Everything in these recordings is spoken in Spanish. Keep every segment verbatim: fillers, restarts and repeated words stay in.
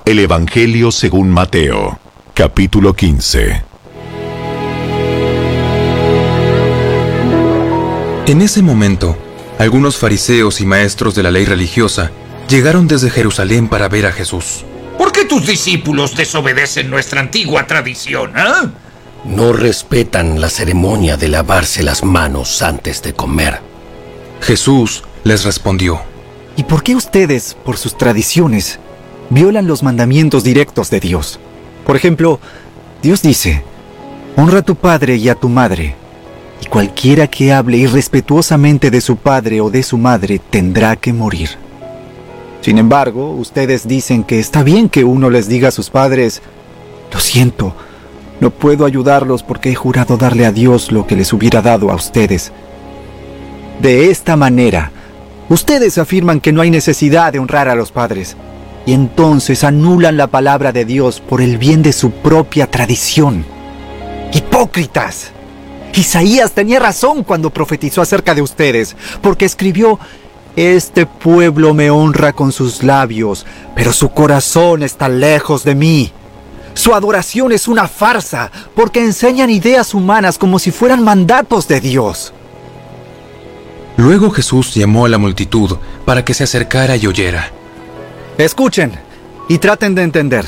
El Evangelio según Mateo, capítulo quince. En ese momento, algunos fariseos y maestros de la ley religiosa llegaron desde Jerusalén para ver a Jesús. ¿Por qué tus discípulos desobedecen nuestra antigua tradición, eh? No respetan la ceremonia de lavarse las manos antes de comer. Jesús les respondió: ¿Y por qué ustedes, por sus tradiciones, violan los mandamientos directos de Dios? Por ejemplo, Dios dice: honra a tu padre y a tu madre, y cualquiera que hable irrespetuosamente de su padre o de su madre tendrá que morir. Sin embargo, ustedes dicen que está bien que uno les diga a sus padres: lo siento, no puedo ayudarlos porque he jurado darle a Dios lo que les hubiera dado a ustedes. De esta manera, ustedes afirman que no hay necesidad de honrar a los padres, y entonces anulan la palabra de Dios por el bien de su propia tradición. ¡Hipócritas! Isaías tenía razón cuando profetizó acerca de ustedes, porque escribió: este pueblo me honra con sus labios, pero su corazón está lejos de mí. Su adoración es una farsa, porque enseñan ideas humanas como si fueran mandatos de Dios. Luego Jesús llamó a la multitud para que se acercara y oyera. Escuchen y traten de entender.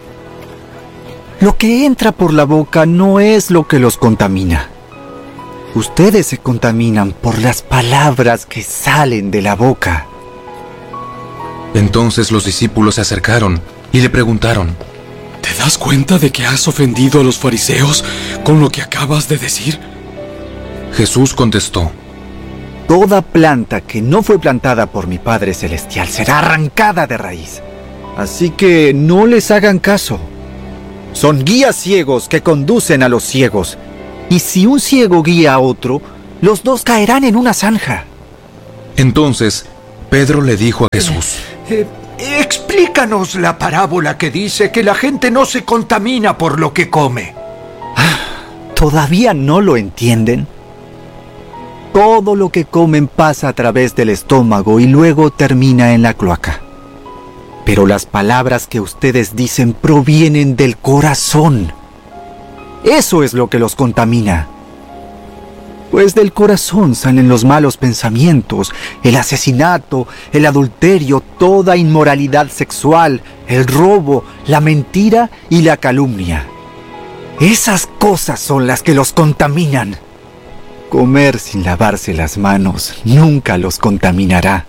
Lo que entra por la boca no es lo que los contamina. Ustedes se contaminan por las palabras que salen de la boca. Entonces los discípulos se acercaron y le preguntaron: ¿te das cuenta de que has ofendido a los fariseos con lo que acabas de decir? Jesús contestó: toda planta que no fue plantada por mi Padre Celestial será arrancada de raíz. Así que no les hagan caso. Son guías ciegos que conducen a los ciegos. Y si un ciego guía a otro, los dos caerán en una zanja. Entonces Pedro le dijo a Jesús: Eh, eh, explícanos la parábola que dice que la gente no se contamina por lo que come. ¿Todavía no lo entienden? Todo lo que comen pasa a través del estómago y luego termina en la cloaca. Pero las palabras que ustedes dicen provienen del corazón. Eso es lo que los contamina. Pues del corazón salen los malos pensamientos, el asesinato, el adulterio, toda inmoralidad sexual, el robo, la mentira y la calumnia. Esas cosas son las que los contaminan. Comer sin lavarse las manos nunca los contaminará.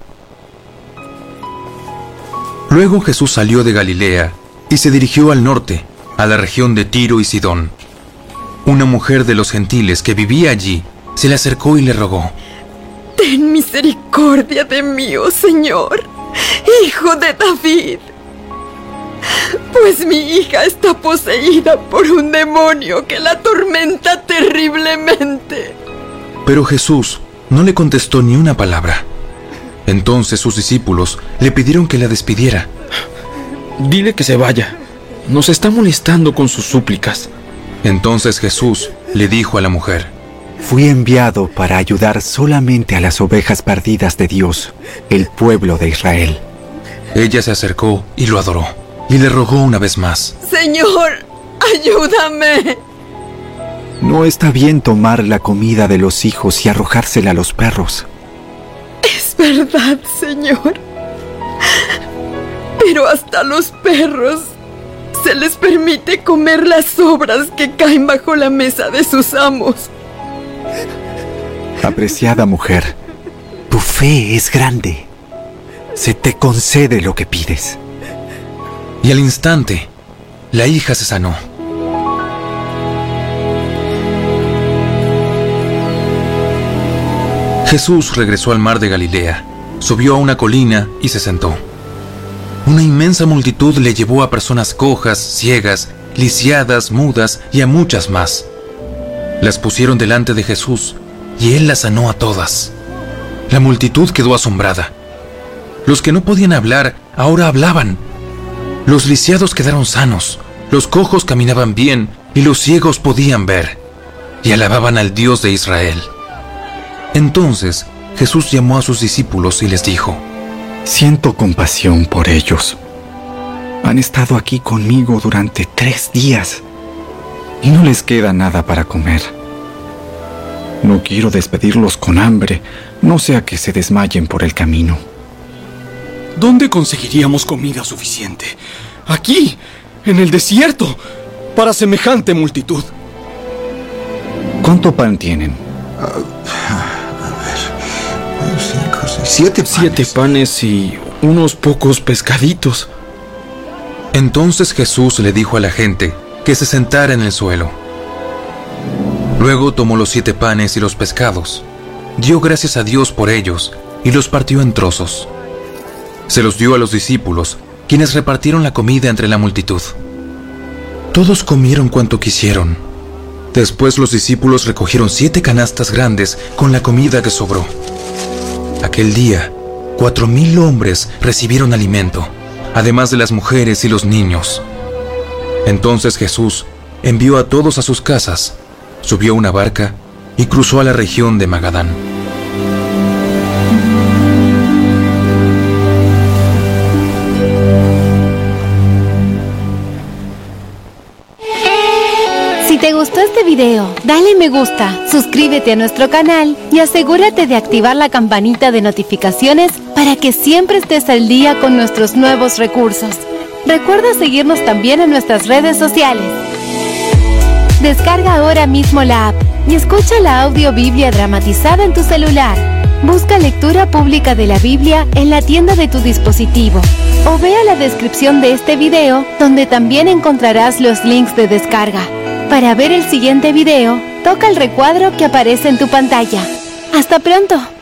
Luego Jesús salió de Galilea y se dirigió al norte, a la región de Tiro y Sidón. Una mujer de los gentiles que vivía allí se le acercó y le rogó: ten misericordia de mí, oh Señor, hijo de David, pues mi hija está poseída por un demonio que la atormenta terriblemente. Pero Jesús no le contestó ni una palabra. Entonces sus discípulos le pidieron que la despidiera. Dile que se vaya. Nos está molestando con sus súplicas. Entonces Jesús le dijo a la mujer: fui enviado para ayudar solamente a las ovejas perdidas de Dios, el pueblo de Israel. Ella se acercó y lo adoró, y le rogó una vez más: Señor, ayúdame. No está bien tomar la comida de los hijos y arrojársela a los perros. Es verdad, Señor. Pero hasta los perros se les permite comer las sobras que caen bajo la mesa de sus amos. Apreciada mujer, tu fe es grande. Se te concede lo que pides. Y al instante, la hija se sanó. Jesús regresó al mar de Galilea, subió a una colina y se sentó. Una inmensa multitud le llevó a personas cojas, ciegas, lisiadas, mudas y a muchas más. Las pusieron delante de Jesús y él las sanó a todas. La multitud quedó asombrada. Los que no podían hablar ahora hablaban. Los lisiados quedaron sanos, los cojos caminaban bien y los ciegos podían ver, y alababan al Dios de Israel. Entonces Jesús llamó a sus discípulos y les dijo: siento compasión por ellos. Han estado aquí conmigo durante tres días y no les queda nada para comer. No quiero despedirlos con hambre, no sea que se desmayen por el camino. ¿Dónde conseguiríamos comida suficiente? Aquí, en el desierto, para semejante multitud. ¿Cuánto pan tienen? Uh, a ver, cinco, seis, siete panes. Siete panes y unos pocos pescaditos. Entonces Jesús le dijo a la gente que se sentara en el suelo. Luego tomó los siete panes y los pescados, dio gracias a Dios por ellos y los partió en trozos. Se los dio a los discípulos, quienes repartieron la comida entre la multitud. Todos comieron cuanto quisieron. Después los discípulos recogieron siete canastas grandes con la comida que sobró. Aquel día, cuatro mil hombres recibieron alimento, además de las mujeres y los niños. Entonces Jesús envió a todos a sus casas, subió a una barca y cruzó a la región de Magadán. Si te gustó este video, dale me gusta, suscríbete a nuestro canal y asegúrate de activar la campanita de notificaciones para que siempre estés al día con nuestros nuevos recursos. Recuerda seguirnos también en nuestras redes sociales. Descarga ahora mismo la app y escucha la audio Biblia dramatizada en tu celular. Busca lectura pública de la Biblia en la tienda de tu dispositivo o vea la descripción de este video donde también encontrarás los links de descarga. Para ver el siguiente video, toca el recuadro que aparece en tu pantalla. ¡Hasta pronto!